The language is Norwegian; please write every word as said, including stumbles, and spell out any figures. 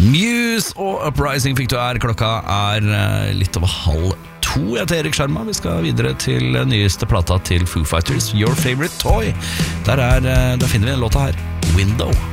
Muse og Uprising fikk du her. Klokka er litt over halv to. Jeg heter Erik Sjarma. Vi skal videre til nyeste plata til Foo Fighters, Your Favorite Toy. Der, er, der finner vi en låta her, Window.